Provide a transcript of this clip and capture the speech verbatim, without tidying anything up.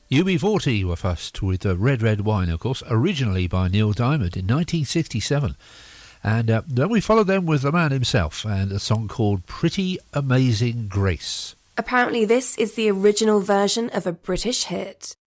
U B forty were first with uh, Red Red Wine, of course, originally by Neil Diamond in nineteen sixty-seven. And uh, then we followed them with the man himself and a song called Pretty Amazing Grace. Apparently this is the original version of a British hit.